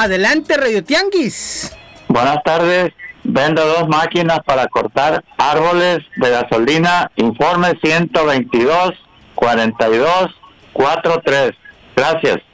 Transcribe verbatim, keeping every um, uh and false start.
Adelante, Radio Tianguis. Buenas tardes. Vendo dos máquinas para cortar árboles de gasolina. Informe ciento veintidós cuarenta y dos cuarenta y tres. Gracias.